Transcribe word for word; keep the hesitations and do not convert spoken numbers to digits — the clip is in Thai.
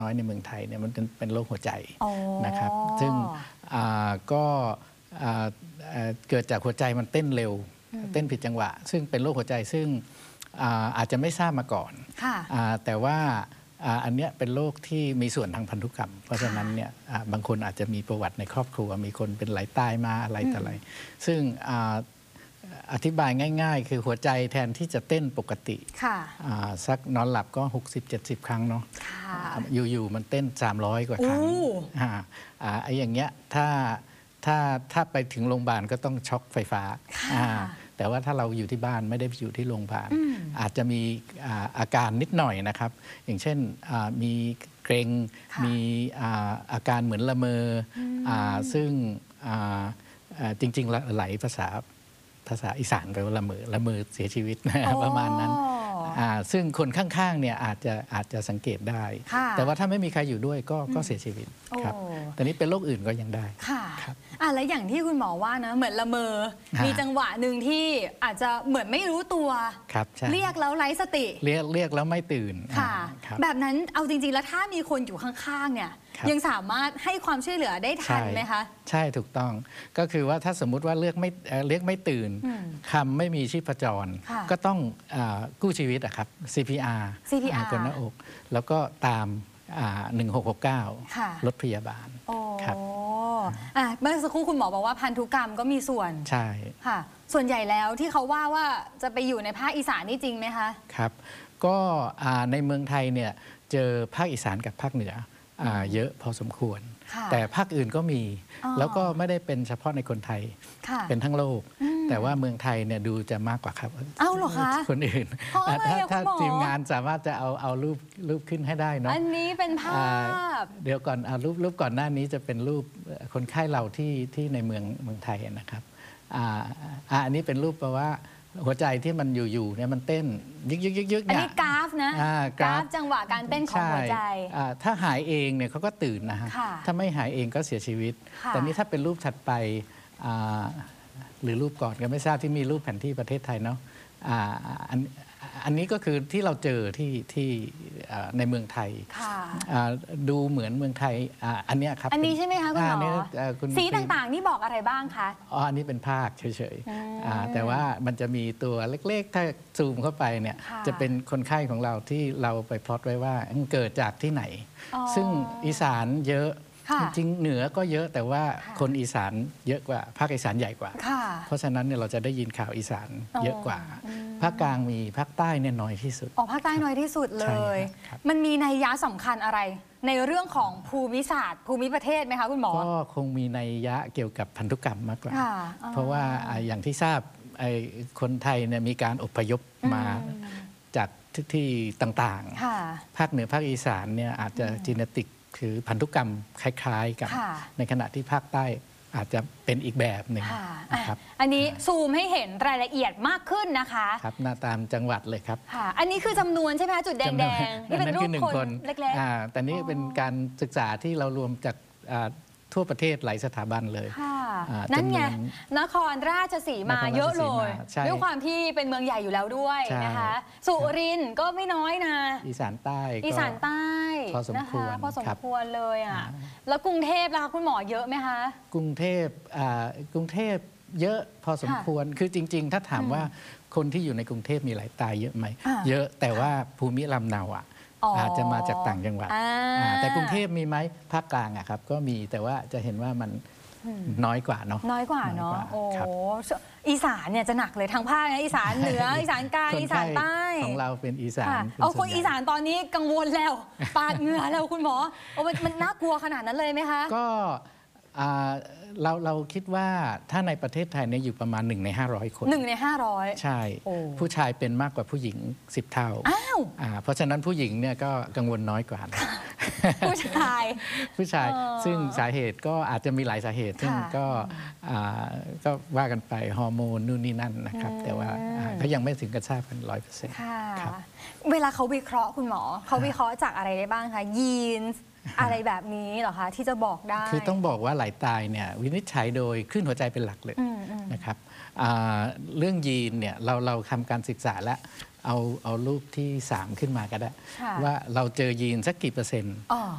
น้อยในเมืองไทยเนี่ยมันเป็นโรคหัวใจนะครับซึ่งก็เกิดจากหัวใจมันเต้นเร็วเต้นผิดจังหวะซึ่งเป็นโรคหัวใจซึ่งอาจจะไม่ทราบมาก่อนแต่ว่าอันนี้เป็นโรคที่มีส่วนทางพันธุกรรมเพราะฉะนั้นเนี่ยบางคนอาจจะมีประวัติในครอบครัวมีคนเป็นไหลตายมาอะไรต่ออะไรซึ่งอธิบายง่ายๆคือหัวใจแทนที่จะเต้นปกติสักนอนหลับก็ หกสิบเจ็ดสิบ ครั้งเนาะอยู่ๆมันเต้นสามร้อยกว่าครั้งไอ้อย่างเงี้ยถ้าถ้าถ้าไปถึงโรงพยาบาลก็ต้องช็อกไฟฟ้าแต่ว่าถ้าเราอยู่ที่บ้านไม่ได้อยู่ที่โรงพยาบาลอาจจะมีอาการนิดหน่อยนะครับอย่างเช่นมีเกร็งมีอาการเหมือนละเมอซึ่งจริงๆไหลภาษาภาษาอีสานแปลว่าละเมอละเมอเสียชีวิตประมาณนั้นซึ่งคนข้างๆเนี่ยอาจจะอาจจะสังเกตได้แต่ว่าถ้าไม่มีใครอยู่ด้วยก็ก็เสียชีวิตครับแต่นี้เป็นโรคอื่นก็ยังได้ค่ะอ่ะแล้วอย่างที่คุณหมอว่านะเหมือนละเมอมีจังหวะหนึ่งที่อาจจะเหมือนไม่รู้ตัวเรียกแล้วไร้สติเรียกเรียกแล้วไม่ตื่นค่ะแบบนั้นเอาจริงๆแล้วถ้ามีคนอยู่ข้างๆเนี่ยยังสามารถให้ความช่วยเหลือได้ทันไหมคะใช่ถูกต้องก็คือว่าถ้าสมมุติว่าเรียกไม่เรียกไม่ตื่นคำไม่มีชีพจรก็ต้องกู้ชีวิตอะครับ ซี พี อาร์ กดหน้าอกแล้วก็ตามหนึ่งหกหกเก้ารถพยาบาลครับเมื่อสักครู่คุณหมอบอกว่าพันธุกรรมก็มีส่วนใช่ค่ะส่วนใหญ่แล้วที่เขาว่าว่าจะไปอยู่ในภาคอีสานนี่จริงไหมคะครับก็ในเมืองไทยเนี่ยเจอภาคอีสานกับภาคเหนือเยอะพอสมควรแต่ภาคอื่นก็มีแล้วก็ไม่ได้เป็นเฉพาะในคนไทยเป็นทั้งโลกแต่ว่าเมืองไทยเนี่ยดูจะมากกว่าครับเอ้าเหรอคะคนอื่นถ้าถ้าทีมงานสามารถจะเอาเอารูปรูปขึ้นให้ได้เนาะอันนี้เป็นภาพเดี๋ยวก่อนรูปรูปก่อนหน้านี้จะเป็นรูปคนไข้เราที่ที่ในเมืองเมืองไทยนะครับอันนี้เป็นรูปแปลว่าหัวใจที่มันอยู่ๆเนี่ยมันเต้นยึกยึกยึกยึกเนี่ยอันนี้กราฟนะกราฟจังหวะการเต้นของหัวใจถ้าหายเองเนี่ยเขาก็ตื่นนะฮะถ้าไม่หายเองก็เสียชีวิตแต่นี้ถ้าเป็นรูปถัดไปหรือรูปก่อนก็ไม่ทราบที่มีรูปแผนที่ประเทศไทยเนาะอันอันนี้ก็คือที่เราเจอที่ที่ในเมืองไทยดูเหมือนเมืองไทยอันนี้ครับอันนี้ใช่ไหมคะคุณหมอสีต่างๆนี่บอกอะไรบ้างคะอ๋ออันนี้เป็นภาคเฉยๆแต่ว่ามันจะมีตัวเล็กๆถ้าซูมเข้าไปเนี่ยจะเป็นคนไข้ของเราที่เราไปพลอตไว้ว่าเกิดจากที่ไหนซึ่งอีสานเยอะจริงๆเหนือก็เยอะแต่ว่าคนอีสานเยอะกว่าภาคอีสานใหญ่กว่าเพราะฉะนั้นเนี่ยเราจะได้ยินข่าวอีสานเยอะกว่าภาคกลางมีภาคใต้เนี่ยน้อยที่สุดอ๋อภาคใต้น้อยที่สุดเลยมันมีนัยยะสำคัญอะไรในเรื่องของภูมิศาสตร์ภูมิประเทศไหมคะคุณหมอก็คงมีนัยยะเกี่ยวกับพันธุกรรมมากกว่าเพราะว่าอย่างที่ทราบคนไทยเนี่ยมีการอพยพมาจากที่ต่างๆภาคเหนือภาคอีสานเนี่ยอาจจะจีเนติกคือพันธุกรรมคล้ายๆกันในขณะที่ภาคใต้อาจจะเป็นอีกแบบหนึ่งนะครับอันนี้ซูมให้เห็นรายละเอียดมากขึ้นนะคะครับหน้าตามจังหวัดเลยครับอันนี้คือจำนวนใช่ไหมคะจุดแดงๆนี่เป็นรูปคนเล็กๆแต่นี่เป็นการศึกษาที่เรารวมจากทั่วประเทศหลายสถาบันเลยนั่นไงนครราชสีมาเยอะเลยด้วยความที่เป็นเมืองใหญ่อยู่แล้วด้วยนะคะสุรินทร์ก็ไม่น้อยนะอีสานใต้อีสานใต้พอสมควรพอสมควรเลยอ่ะแล้วกรุงเทพล่ะคะคุณหมอเยอะไหมคะกรุงเทพกรุงเทพเยอะพอสมควรคือจริงๆถ้าถามว่าคนที่อยู่ในกรุงเทพมีไหลตายเยอะไหมเยอะแต่ว่าภูมิลำเนาอ่ะอาจจะมาจากต่างจังหวัดแต่กรุงเทพมีไหมภาคกลางอะครับก็มีแต่ว่าจะเห็นว่ามันน้อยกว่าเนาะน้อยกว่าเนาะโอ้อีสานเนี่ยจะหนักเลยทางภาคนะอีสานเหนืออีสานกลางอีสานใต้ของเราเป็นอีสานเอาคนอีสานตอนนี้กังวลแล้วปาดเหงื่อแล้วคุณหมอโอ้มันน่ากลัวขนาดนั้นเลยไหมคะก็เราเราคิดว่าถ้าในประเทศไทยเนี่ยอยู่ประมาณหนึ่งในห้าร้อยคนหนึ่งในห้าร้อยใช่ผู้ชายเป็นมากกว่าผู้หญิงสิบเท่าอ้าวเพราะฉะนั้นผู้หญิงเนี่ยก็กังวลน้อยกว่าผู้ชายผู้ชายซึ่งสาเหตุก็อาจจะมีหลายสาเหตุซึ่งก็ก็ว่ากันไปฮอร์โมนนู่นนี่นั่นนะครับแต่ว่าก็ยังไม่ถึงกระทราบกันร้อยเปอร์เซ็นต์เวลาเขาวิเคราะห์คุณหมอเขาวิเคราะห์จากอะไรได้บ้างคะยีนส์อะไรแบบนี้เหรอคะที่จะบอกได้คือต้องบอกว่าไหลตายเนี่ยวินิจฉัยโดยคลื่นหัวใจเป็นหลักเลยนะครับเรื่องยีนเนี่ยเราเราทำการศึกษาแล้วเอาเอารูปที่สามขึ้นมาก็ได้ว่าเราเจอยีนสักกี่เปอร์เซ็นต์